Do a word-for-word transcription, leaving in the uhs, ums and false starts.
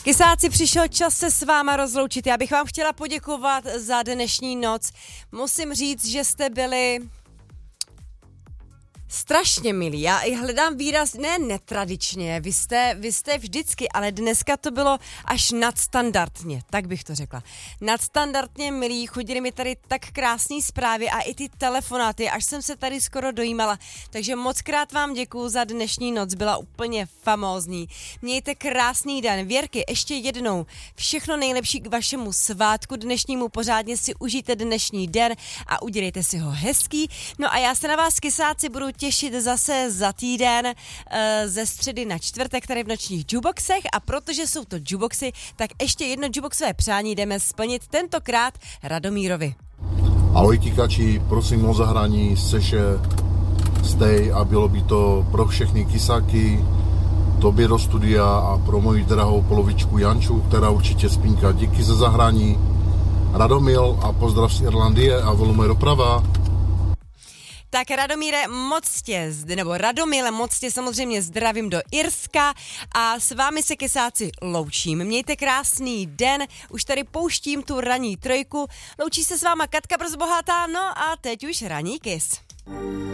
Kysáci, přišel čas se s váma rozloučit. Já bych vám chtěla poděkovat za dnešní noc. Musím říct, že jste byli strašně milí. Já i hledám výraz, ne netradičně, vy jste, vy jste vždycky, ale dneska to bylo až nadstandardně, tak bych to řekla. Nadstandardně milí, chodili mi tady tak krásné zprávy a i ty telefonáty, až jsem se tady skoro dojímala. Takže moc krát vám děkuju za dnešní noc, byla úplně famózní. Mějte krásný den. Věrky, ještě jednou, všechno nejlepší k vašemu svátku dnešnímu, pořádně si užijte dnešní den a udělejte si ho hezký. No a já se na vás, Kysáci, budu těšit zase za týden e, ze středy na čtvrtek tady v nočních jukeboxech a protože jsou to jukeboxy, tak ještě jedno jukeboxové přání jdeme splnit tentokrát Radomírovi. Ahoj Kikači, prosím o zahrání Seše Stay a bylo by to pro všechny Kysáky, tobě do studia a pro moji drahou polovičku Janču, která určitě spínka. Díky za zahrání. Radomil a pozdrav z Irlandie a volme doprava. Tak Radomíre, moc tě, nebo Radomile, moc tě samozřejmě zdravím do Irska a s vámi se Kysáci loučím. Mějte krásný den, už tady pouštím tu ranní trojku. Loučí se s váma Katka Brzbohatá, no a teď už ranní kys.